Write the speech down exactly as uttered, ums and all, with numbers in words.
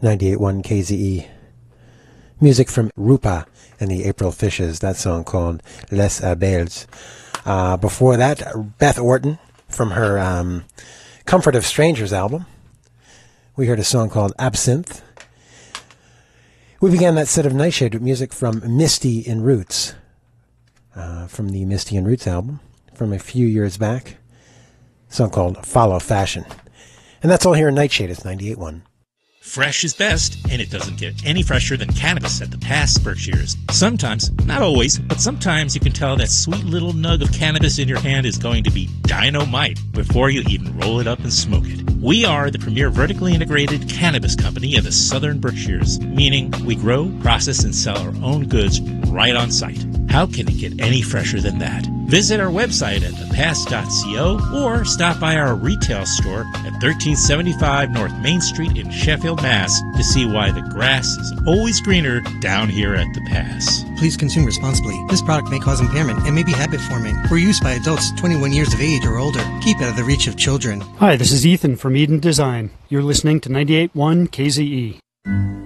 ninety-eight point one K Z E. Music from Rupa and the April Fishes, that song called Les Abeilles. Uh, before that, Beth Orton from her um, Comfort of Strangers album. We heard a song called Absinthe. We began that set of Nightshade with music from Misty and Roots, uh, from the Misty and Roots album from a few years back. A song called Follow Fashion. And that's all here in Nightshade. It's ninety-eight point one. Fresh is best, and it doesn't get any fresher than cannabis at the Pass Berkshires. Sometimes, not always, but sometimes you can tell that sweet little nug of cannabis in your hand is going to be dynamite before you even roll it up and smoke it. We are the premier vertically integrated cannabis company in the Southern Berkshires, meaning we grow, process, and sell our own goods right on site. How can it get any fresher than that? Visit our website at the pass dot co or stop by our retail store at thirteen seventy-five North Main Street in Sheffield, Mass to see why the grass is always greener down here at the Pass. Please consume responsibly. This product may cause impairment and may be habit-forming. For use by adults twenty-one years of age or older, keep out of the reach of children. Hi, this is Ethan from Eden Design. You're listening to ninety-eight point one K Z E.